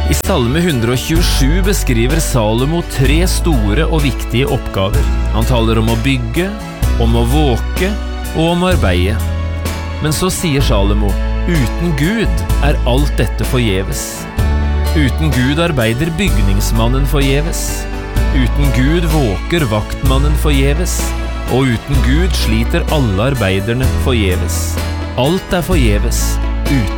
I Salme 127 beskriver Salomo 3 store og viktige oppgaver. Han taler om å bygge, om å våke og om å arbeide. Men så sier Salomo, uten Gud er alt dette forgjeves. Uten Gud arbeider bygningsmannen forgjeves. Uten Gud våker vaktmannen forgjeves. Og uten Gud sliter alle arbeiderne forgjeves. Alt er forgjeves uten